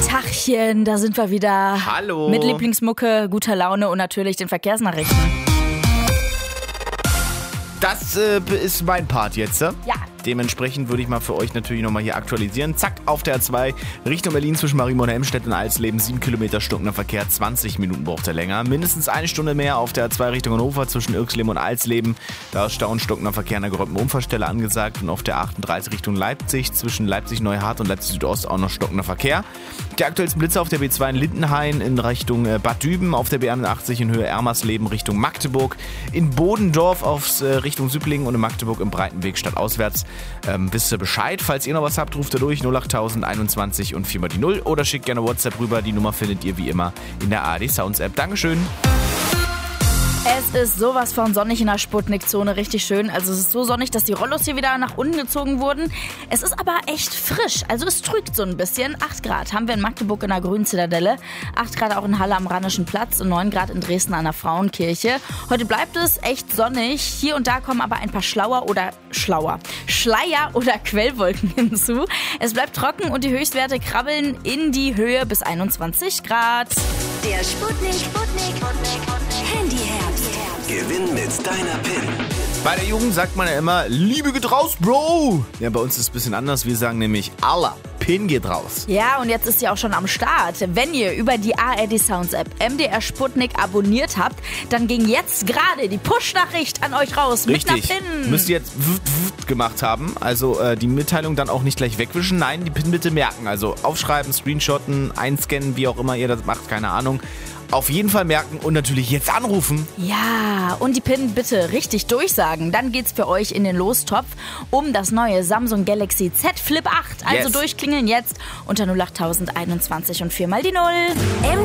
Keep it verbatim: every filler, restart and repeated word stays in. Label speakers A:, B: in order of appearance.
A: Tachchen, da sind wir wieder.
B: Hallo.
A: Mit Lieblingsmucke, guter Laune und natürlich den Verkehrsnachrichten.
B: Das äh, ist mein Part jetzt. Äh?
A: Ja.
B: Dementsprechend würde ich mal für euch natürlich nochmal hier aktualisieren. Zack, auf der A zwei Richtung Berlin zwischen Marienborn, Helmstedt und Alsleben. sieben Kilometer stockender Verkehr, zwanzig Minuten braucht er länger. Mindestens eine Stunde mehr auf der A zwei Richtung Hannover zwischen Irxleben und Alsleben. Da ist Stau und stockender Verkehr an der geräumten Unfallstelle angesagt. Und auf der achtunddreißig Richtung Leipzig zwischen Leipzig-Neuhardt und Leipzig-Südost auch noch stockender Verkehr. Die aktuellsten Blitze auf der B zwei in Lindenhain in Richtung Bad Düben, auf der B einundachtzig in Höhe Ermersleben Richtung Magdeburg, in Bodendorf auf äh, Richtung Süblingen und in Magdeburg im Breitenweg stadtauswärts. Ähm, wisst ihr Bescheid? Falls ihr noch was habt, ruft ihr durch null acht tausend einundzwanzig und vier mal die null oder schickt gerne WhatsApp rüber. Die Nummer findet ihr wie immer in der A R D Sounds App. Dankeschön.
A: Es ist sowas von sonnig in der Sputnik-Zone, richtig schön. Also es ist so sonnig, dass die Rollos hier wieder nach unten gezogen wurden. Es ist aber echt frisch, also es trügt so ein bisschen. acht Grad haben wir in Magdeburg in der Grünen Zitadelle, acht Grad auch in Halle am Rheinischen Platz und neun Grad in Dresden an der Frauenkirche. Heute bleibt es echt sonnig. Hier und da kommen aber ein paar Schlauer oder Schlauer, Schleier oder Quellwolken hinzu. Es bleibt trocken und die Höchstwerte krabbeln in die Höhe bis einundzwanzig Grad.
C: Der Sputnik, Sputnik, Handyherbst.
D: Gewinn mit deiner P I N.
B: Bei der Jugend sagt man ja immer, Liebe geht raus, Bro. Ja, bei uns ist es ein bisschen anders. Wir sagen nämlich, Allah, P I N geht raus.
A: Ja, und jetzt ist sie auch schon am Start. Wenn ihr über die A R D Sounds App M D R Sputnik abonniert habt, dann ging jetzt gerade die Push-Nachricht an euch raus.
B: Richtig.
A: Mit einer P I N.
B: Müsst ihr jetzt wut, wut gemacht haben. Also äh, die Mitteilung dann auch nicht gleich wegwischen. Nein, die P I N bitte merken. Also aufschreiben, screenshotten, einscannen, wie auch immer ihr das macht, keine Ahnung. Auf jeden Fall merken und natürlich jetzt anrufen.
A: Ja, und die P I N bitte richtig durchsagen. Dann geht's für euch in den Lostopf um das neue Samsung Galaxy Z Flip acht. Also
B: Yes.
A: durchklingeln jetzt unter null acht tausend einundzwanzig und vier mal die null.